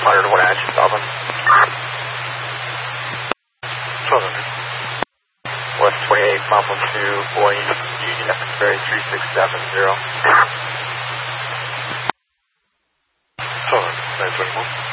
101 Action Southern. Southern. West 28, Pop 12, Boeing, Union Ferry 3670. Southern, 921.